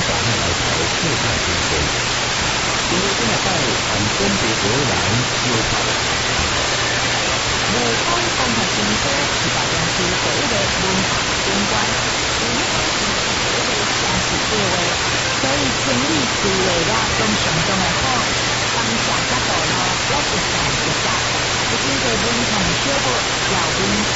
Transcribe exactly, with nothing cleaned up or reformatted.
法案来朝撤换精神。因为今日拜按中国国人有法无讲公学先生是大中区第一个文化景观，因为所有城市计划，所以清理是为了从上中的好，当下角度呢，也是上一下，有经过文化小物，要文化